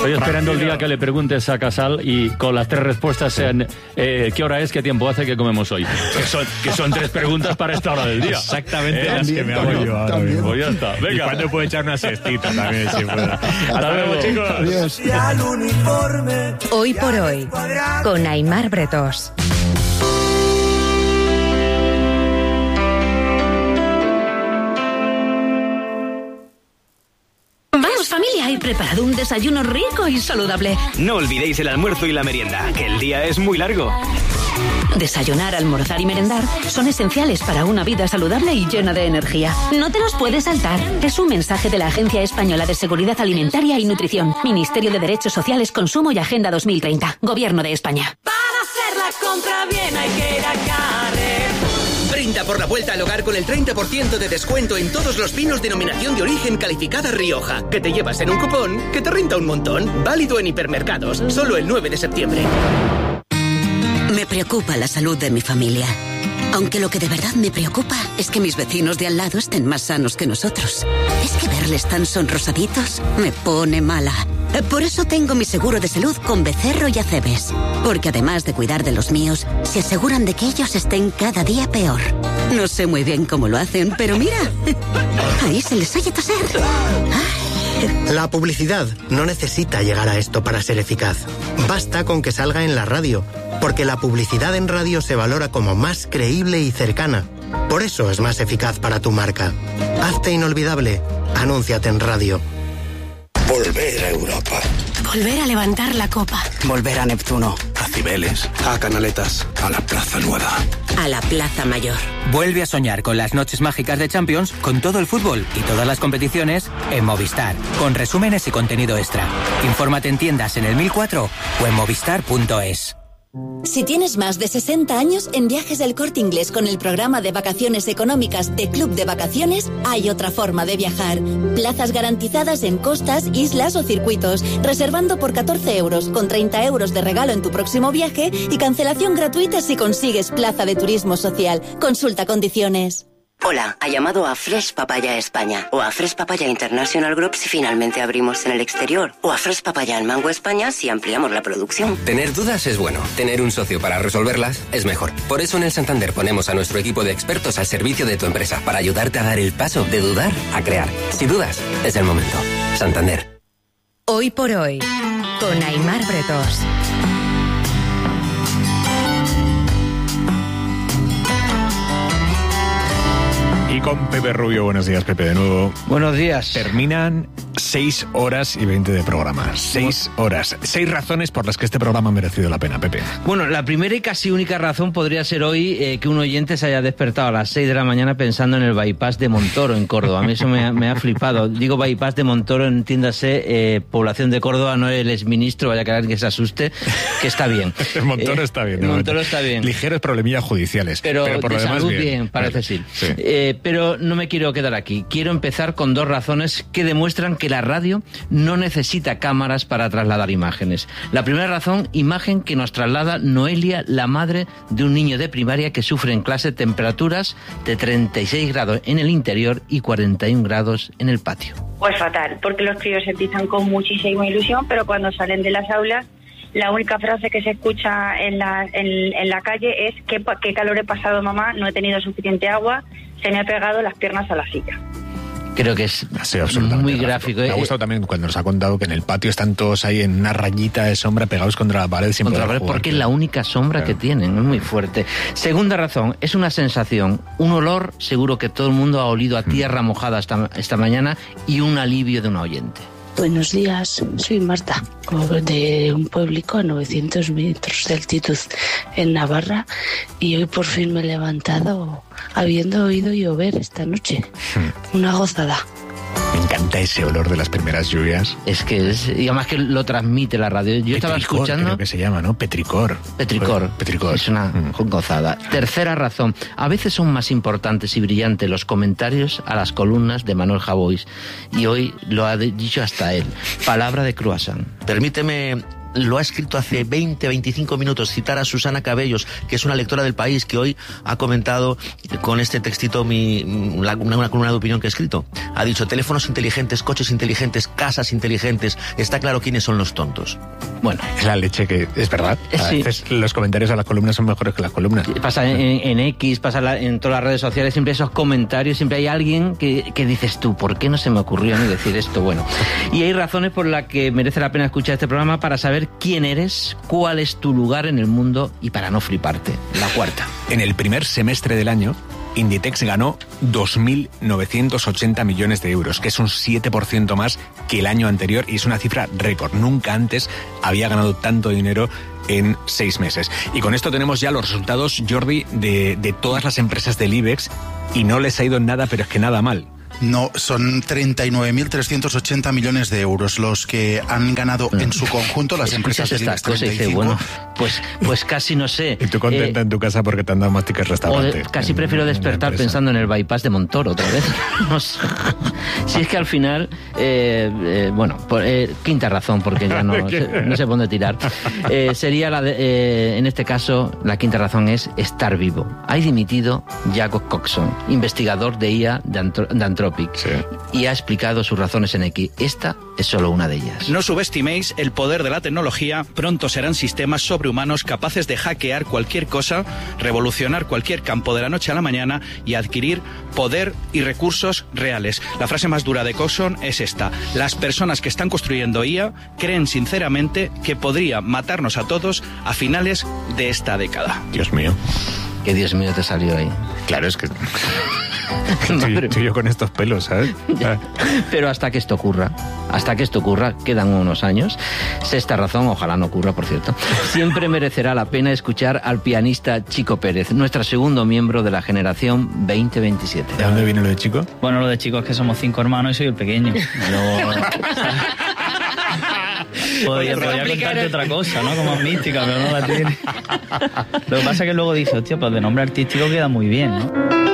Estoy esperando el día que le preguntes a Casal y con las 3 respuestas sean ¿qué hora es? ¿Qué tiempo hace? ¿Qué comemos hoy? Que son 3 preguntas para esta hora del día. Exactamente las que me hago yo ahora mismo. Pues ya está. Venga. ¿Y cuándo puedo echar una siestita también si pueda? Hasta luego, chicos. Adiós. Hoy por hoy, con Aimar Bretós. Vamos, familia, he preparado un desayuno rico y saludable. No olvidéis el almuerzo y la merienda, que el día es muy largo. Desayunar, almorzar y merendar son esenciales para una vida saludable y llena de energía. No te los puedes saltar. Es un mensaje de la Agencia Española de Seguridad Alimentaria y Nutrición, Ministerio de Derechos Sociales, Consumo y Agenda 2030, Gobierno de España. Para hacer la compra bien hay que ir a Carrefour. Brinda por la vuelta al hogar con el 30% de descuento en todos los vinos denominación de origen calificada Rioja, que te llevas en un cupón que te renta un montón. Válido en hipermercados, solo el 9 de septiembre. Me preocupa la salud de mi familia. Aunque lo que de verdad me preocupa es que mis vecinos de al lado estén más sanos que nosotros. Es que verles tan sonrosaditos me pone mala. Por eso tengo mi seguro de salud con Becerro y Acebes. Porque además de cuidar de los míos, se aseguran de que ellos estén cada día peor. No sé muy bien cómo lo hacen, pero mira, ahí se les oye toser. La publicidad no necesita llegar a esto para ser eficaz. Basta con que salga en la radio, porque la publicidad en radio se valora como más creíble y cercana. Por eso es más eficaz para tu marca. Hazte inolvidable. Anúnciate en radio. Volver a Europa. Volver a levantar la copa. Volver a Neptuno. A Cibeles. A Canaletas. A la Plaza Nueva. A la Plaza Mayor. Vuelve a soñar con las noches mágicas de Champions, con todo el fútbol y todas las competiciones en Movistar, con resúmenes y contenido extra. Infórmate en tiendas en el 1004 o en movistar.es. Si tienes más de 60 años, en Viajes del Corte Inglés con el programa de vacaciones económicas de Club de Vacaciones, hay otra forma de viajar. Plazas garantizadas en costas, islas o circuitos, reservando por 14 euros, con 30 euros de regalo en tu próximo viaje y cancelación gratuita si consigues plaza de turismo social. Consulta condiciones. Hola, ha llamado a Fresh Papaya España o a Fresh Papaya International Group si finalmente abrimos en el exterior o a Fresh Papaya en Mango España si ampliamos la producción. Tener dudas es bueno, tener un socio para resolverlas es mejor. Por eso en el Santander ponemos a nuestro equipo de expertos al servicio de tu empresa para ayudarte a dar el paso de dudar a crear. Si dudas, es el momento. Santander. Hoy por hoy, con Aimar Bretós. Y con Pepe Rubio. Buenos días, Pepe, de nuevo. Buenos días. Terminan 6 horas y 20 de programa. 6 horas. 6 razones por las que este programa ha merecido la pena, Pepe. Bueno, la primera y casi única razón podría ser hoy que un oyente se haya despertado a las 6 de la mañana pensando en el bypass de Montoro, en Córdoba. A mí eso me ha flipado. Digo bypass de Montoro, entiéndase, población de Córdoba, no el exministro, vaya a quedar que se asuste, que está bien. Montoro está bien. Montoro está bien. Ligeros problemillas judiciales. Pero por de lo demás, salud bien, parece sí. Pero no me quiero quedar aquí. Quiero empezar con 2 razones que demuestran que la radio no necesita cámaras para trasladar imágenes. La primera razón, imagen que nos traslada Noelia, la madre de un niño de primaria que sufre en clase temperaturas de 36 grados en el interior y 41 grados en el patio. Pues fatal, porque los críos empiezan con muchísima ilusión, pero cuando salen de las aulas, la única frase que se escucha en la calle es ¿qué calor he pasado, mamá? No he tenido suficiente agua, se me ha pegado las piernas a la silla. Creo que es muy gráfico. Me ha gustado también cuando nos ha contado que en el patio están todos ahí en una rayita de sombra pegados contra la pared sin poder jugar. Porque es la única sombra que tienen, es muy fuerte. Segunda razón, es una sensación, un olor, seguro que todo el mundo ha olido a tierra mojada esta mañana, y un alivio de un oyente. Buenos días, soy Marta, de un pueblico a 900 metros de altitud en Navarra, y hoy por fin me he levantado habiendo oído llover esta noche. Una gozada. Me encanta ese olor de las primeras lluvias. Es que y además que lo transmite la radio. Yo estaba escuchando... Creo que se llama, ¿no? Petricor. Es una gozada. Tercera razón. A veces son más importantes y brillantes los comentarios a las columnas de Manuel Javois. Y hoy lo ha dicho hasta él. Palabra de croissant. Permíteme lo ha escrito hace 20, 25 minutos. Citar a Susana Cabellos, que es una lectora del País, que hoy ha comentado con este textito una columna de opinión que he escrito. Ha dicho: teléfonos inteligentes, coches inteligentes, casas inteligentes. Está claro quiénes son los tontos. Bueno, es la leche, que es verdad. A veces los comentarios a las columnas son mejores que las columnas. Pasa en X, pasa en todas las redes sociales, siempre esos comentarios, siempre hay alguien que dices tú, ¿por qué no se me ocurrió a mí decir esto? Bueno, y hay razones por las que merece la pena escuchar este programa para saber quién eres, cuál es tu lugar en el mundo y para no fliparte. La cuarta. En el primer semestre del año, Inditex ganó 2.980 millones de euros, que es un 7% más que el año anterior y es una cifra récord. Nunca antes había ganado tanto dinero en 6 meses. Y con esto tenemos ya los resultados, Jordi, de todas las empresas del IBEX y no les ha ido nada, pero es que nada mal. No, son 39.380 millones de euros los que han ganado en su conjunto las empresas del IBEX 35. Dice, bueno, pues casi no sé. Y tú contenta en tu casa porque te han dado más tickets restaurante. Casi prefiero despertar pensando en el bypass de Montoro otra vez. No sé. Si es que al final, quinta razón, porque ya no sé por dónde tirar. Sería en este caso, la quinta razón es estar vivo. Ha dimitido Jacob Coxon, investigador de IA de Anthropic, y ha explicado sus razones en X. Esta es solo una de ellas. No subestiméis el poder de la tecnología. Pronto serán sistemas sobrehumanos capaces de hackear cualquier cosa, revolucionar cualquier campo de la noche a la mañana y adquirir poder y recursos reales. La frase más dura de Coxon es esta: las personas que están construyendo IA creen sinceramente que podría matarnos a todos a finales de esta década. Dios mío. ¿Qué Dios mío te salió ahí? Claro, es que... Estoy yo con estos pelos, ¿sabes? Pero hasta que esto ocurra, quedan unos años. Sexta razón, ojalá no ocurra, por cierto. Siempre merecerá la pena escuchar al pianista Chico Pérez, nuestro segundo miembro de la generación 2027. ¿De dónde viene lo de Chico? Bueno, lo de Chico es que somos 5 hermanos y soy el pequeño. Podría contarte otra cosa, ¿no? Como mística, pero no la tiene. Lo que pasa es que luego dice, hostia, pues de nombre artístico queda muy bien, ¿no?